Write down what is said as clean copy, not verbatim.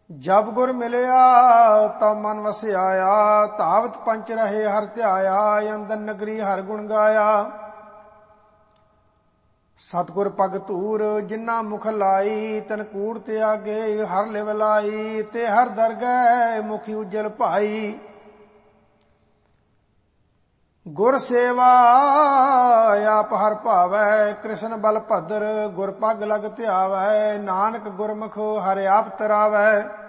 ਜਬ ਗੁਰ ਮਿਲਿਆ ਤਬ ਮਨ ਵਸਿਆਇਆ। ਧਾਵਤ ਪੰਚ ਰਹੇ ਹਰ ਧਿਆਇਆ। ਅੰਦਰ ਨਗਰੀ ਹਰ ਗੁਣ ਗਾਇਆ। ਸਤਿਗੁਰ ਪਗ ਧੂਰ ਜਿਨ੍ਹਾਂ ਮੁਖ ਲਾਈ। ਤਨ ਕੂੜ ਤਿਆਗੇ ਹਰ ਲਿਵ ਲਾਈ। ਤੇ ਹਰ ਦਰਗਹਿ ਮੁਖੀ ਉਜਲ ਭਾਈ। ਗੁਰ ਸੇਵਾ ਆਪ ਹਰ ਭਾਵੈ। ਕ੍ਰਿਸ਼ਨ ਬਲ ਭਦਰ ਗੁਰ ਪਗ ਲਗ ਧਿਆਵੈ। ਨਾਨਕ ਗੁਰਮੁਖ ਹਰਿ ਆਪ ਤਰਾਵੈ।